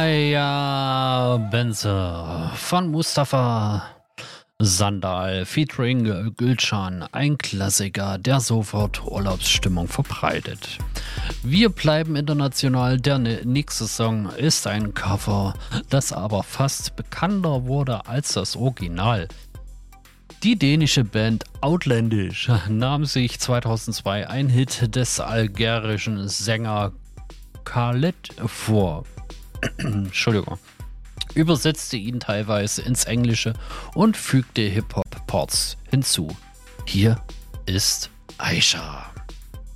Aya Benze von Mustafa Sandal featuring Gülcan, ein Klassiker, der sofort Urlaubsstimmung verbreitet. Wir bleiben international, der nächste Song ist ein Cover, das aber fast bekannter wurde als das Original. Die dänische Band Outlandish nahm sich 2002 ein Hit des algerischen Sänger Khaled vor. Entschuldigung. Übersetzte ihn teilweise ins Englische und fügte Hip-Hop-Parts hinzu. Hier ist Aisha.